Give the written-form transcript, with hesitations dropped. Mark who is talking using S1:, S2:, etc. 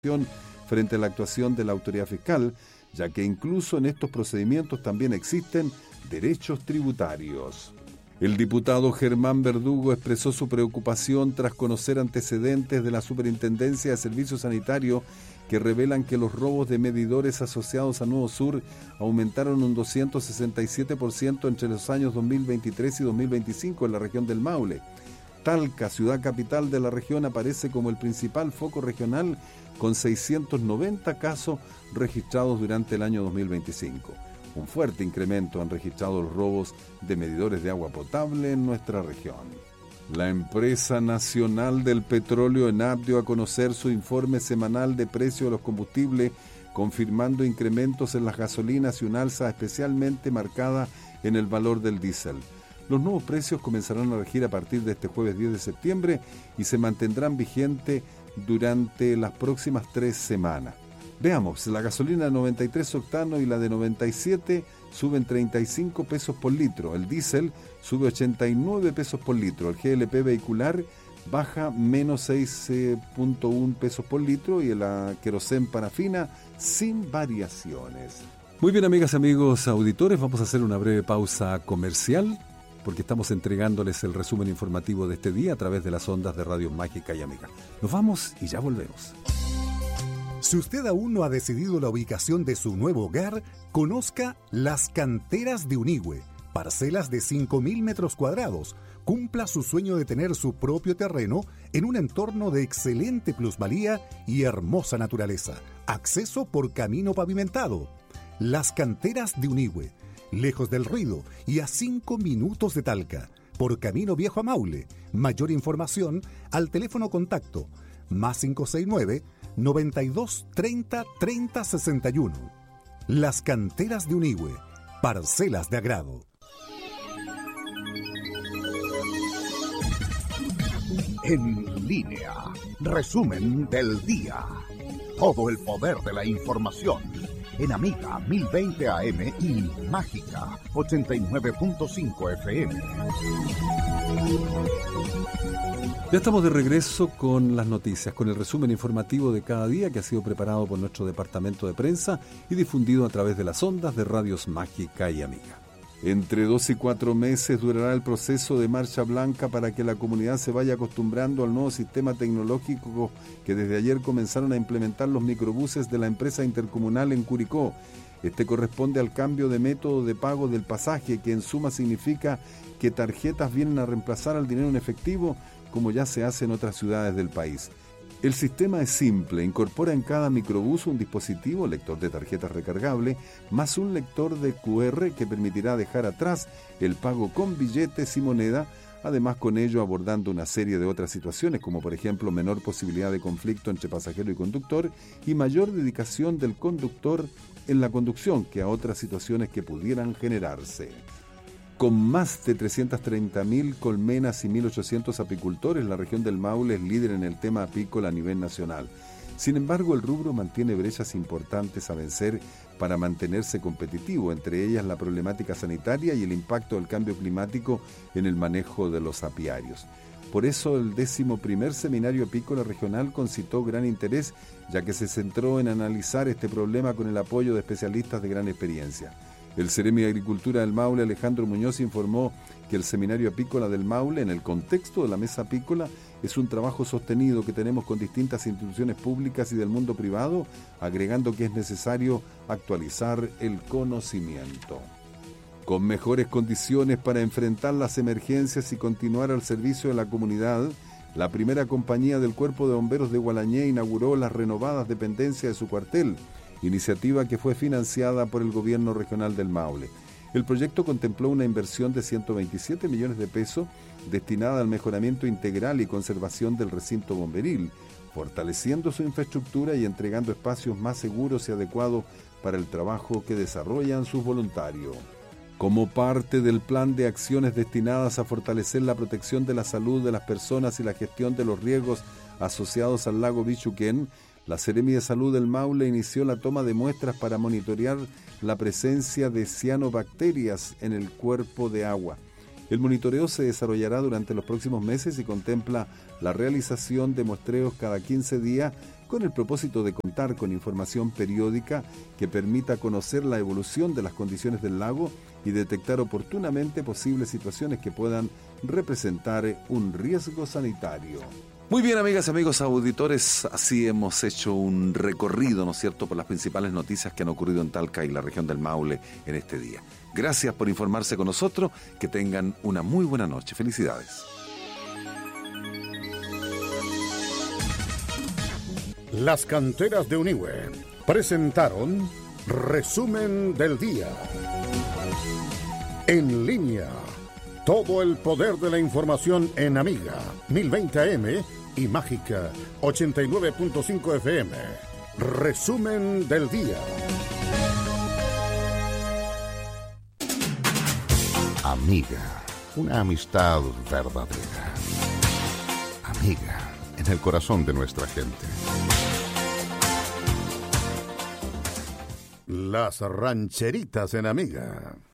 S1: frente a la actuación de la autoridad fiscal, ya que incluso en estos procedimientos también existen derechos tributarios. El diputado Germán Verdugo expresó su preocupación tras conocer antecedentes de la Superintendencia de Servicios Sanitarios que revelan que los robos de medidores asociados a Nuevo Sur aumentaron un 267% entre los años 2023 y 2025 en la región del Maule. Talca, ciudad capital de la región, aparece como el principal foco regional con 690 casos registrados durante el año 2025. Un fuerte incremento han registrado los robos de medidores de agua potable en nuestra región. La empresa nacional del petróleo ENAP dio a conocer su informe semanal de precio de los combustibles, confirmando incrementos en las gasolinas y un alza especialmente marcada en el valor del diésel. Los nuevos precios comenzarán a regir a partir de este jueves 10 de septiembre y se mantendrán vigentes durante las próximas 3 semanas. Veamos, la gasolina de 93 octanos y la de 97 suben 35 pesos por litro, el diésel sube 89 pesos por litro, el GLP vehicular baja menos 6.1 pesos por litro y la querosén parafina sin variaciones. Muy bien, amigas y amigos auditores, vamos a hacer una breve pausa comercial porque estamos entregándoles el resumen informativo de este día a través de las ondas de Radio Mágica y Amiga. Nos vamos y ya volvemos.
S2: Si usted aún no ha decidido la ubicación de su nuevo hogar, conozca Las Canteras de Unigüe, parcelas de 5.000 metros cuadrados. Cumpla su sueño de tener su propio terreno en un entorno de excelente plusvalía y hermosa naturaleza. Acceso por camino pavimentado. Las Canteras de Unigüe, lejos del ruido y a 5 minutos de Talca, por camino viejo a Maule. Mayor información al teléfono contacto +569 92 30 30 61. Las Canteras de Unigüe, parcelas de agrado.
S3: En línea, resumen del día. Todo el poder de la información en Amiga 1020 AM y Mágica 89.5 FM.
S1: Ya estamos de regreso con las noticias, con el resumen informativo de cada día que ha sido preparado por nuestro departamento de prensa y difundido a través de las ondas de Radios Mágica y Amiga. Entre 2 y 4 meses durará el proceso de marcha blanca para que la comunidad se vaya acostumbrando al nuevo sistema tecnológico que desde ayer comenzaron a implementar los microbuses de la empresa intercomunal en Curicó. Este corresponde al cambio de método de pago del pasaje, que en suma significa que tarjetas vienen a reemplazar al dinero en efectivo, como ya se hace en otras ciudades del país. El sistema es simple, incorpora en cada microbús un dispositivo, lector de tarjetas recargable, más un lector de QR que permitirá dejar atrás el pago con billetes y moneda, además con ello abordando una serie de otras situaciones, como por ejemplo menor posibilidad de conflicto entre pasajero y conductor y mayor dedicación del conductor en la conducción que a otras situaciones que pudieran generarse. Con más de 330.000 colmenas y 1.800 apicultores, la región del Maule es líder en el tema apícola a nivel nacional. Sin embargo, el rubro mantiene brechas importantes a vencer para mantenerse competitivo, entre ellas la problemática sanitaria y el impacto del cambio climático en el manejo de los apiarios. Por eso, el 11º Seminario Apícola Regional concitó gran interés, ya que se centró en analizar este problema con el apoyo de especialistas de gran experiencia. El Seremi de Agricultura del Maule, Alejandro Muñoz, informó que el Seminario Apícola del Maule, en el contexto de la Mesa Apícola, es un trabajo sostenido que tenemos con distintas instituciones públicas y del mundo privado, agregando que es necesario actualizar el conocimiento. Con mejores condiciones para enfrentar las emergencias y continuar al servicio de la comunidad, la primera compañía del Cuerpo de Bomberos de Gualañé inauguró las renovadas dependencias de su cuartel, iniciativa que fue financiada por el Gobierno Regional del Maule. El proyecto contempló una inversión de 127 millones de pesos destinada al mejoramiento integral y conservación del recinto bomberil, fortaleciendo su infraestructura y entregando espacios más seguros y adecuados para el trabajo que desarrollan sus voluntarios. Como parte del plan de acciones destinadas a fortalecer la protección de la salud de las personas y la gestión de los riesgos asociados al lago Bichuquén, la Seremi de Salud del Maule inició la toma de muestras para monitorear la presencia de cianobacterias en el cuerpo de agua. El monitoreo se desarrollará durante los próximos meses y contempla la realización de muestreos cada 15 días con el propósito de contar con información periódica que permita conocer la evolución de las condiciones del lago y detectar oportunamente posibles situaciones que puedan representar un riesgo sanitario. Muy bien, amigas y amigos auditores, así hemos hecho un recorrido, ¿no es cierto?, por las principales noticias que han ocurrido en Talca y la región del Maule en este día. Gracias por informarse con nosotros, que tengan una muy buena noche. Felicidades.
S2: Las canteras de Unihue presentaron Resumen del Día. En línea, todo el poder de la información en Amiga 1020 AM y Mágica 89.5 FM. Resumen del Día.
S3: Amiga, una amistad verdadera. Amiga, en el corazón de nuestra gente.
S2: Las rancheritas en Amiga.